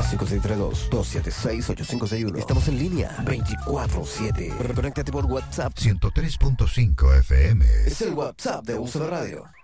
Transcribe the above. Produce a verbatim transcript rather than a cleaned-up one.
cinco seis tres dos, dos siete seis, ocho cinco seis uno. Estamos en línea veinticuatro siete. Conéctate por WhatsApp ciento tres punto cinco F M. Es el WhatsApp de Uso de Radio.